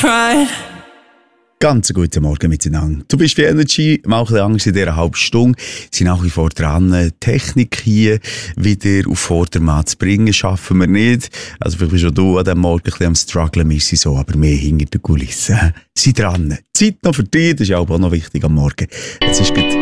pride. Ganz guten Morgen miteinander. Du bist für Energy, mal ein bisschen Angst in dieser halben Stunde. Wir sind nach wie vor dran, die Technik hier wieder auf Vordermann zu bringen. Schaffen wir nicht. Also vielleicht bist auch du an diesem Morgen ein bisschen am strugglen, wir sind so, aber mehr hinter den Kulissen. Sind dran. Zeit noch für dich, das ist auch noch wichtig am Morgen. Es ist gut